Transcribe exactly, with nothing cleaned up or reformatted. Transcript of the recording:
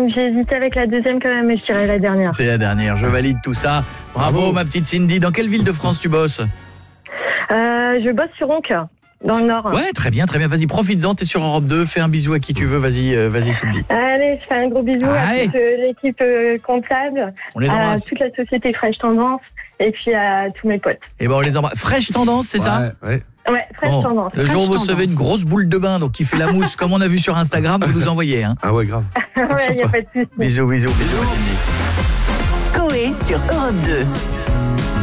j'ai hésité avec la deuxième quand même, mais je dirais la dernière. C'est la dernière, je valide tout ça. Bravo, Bravo. ma petite Cindy. Dans quelle ville de France tu bosses ? euh, Je bosse sur Onc, dans le Nord. Ouais, très bien, très bien. Vas-y, profites-en, t'es sur Europe deux. Fais un bisou à qui tu veux. Vas-y, euh, vas-y Cindy. Allez, je fais un gros bisou Allez. à toute euh, l'équipe euh, comptable, On les à embrasse. toute la société Fraîche Tendance et puis à tous mes potes. Et ben on les embrasse. Fraîche tendance, c'est Ouais, ça ? ouais. Ouais, Fraîche Bon, Tendance. le jour où vous Fraîche recevez une tendance. grosse boule de bain, donc qui fait la mousse, comme on a vu sur Instagram, vous nous envoyez. Hein. Ah ouais, grave. Ouais, il n'y a pas de souci. Bisous, bisous, bisous. Cindy. Coé sur Europe deux.